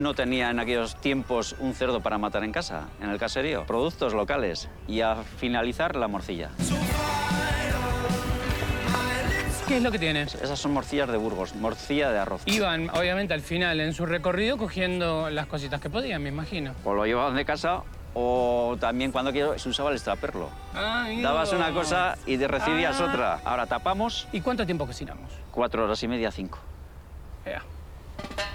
No tenía en aquellos tiempos un cerdo para matar en casa, en el caserío. Productos locales y a finalizar la morcilla. ¿Qué es lo que tiene? Esas son morcillas de Burgos, morcilla de arroz. Iban, obviamente, al final, en su recorrido, cogiendo las cositas que podían, me imagino. O lo llevaban de casa o también cuando quiero se usaba el extraperlo. Dabas una cosa y te recibías otra. Ahora tapamos. ¿Y cuánto tiempo cocinamos? 4 horas y media, 5. Ya.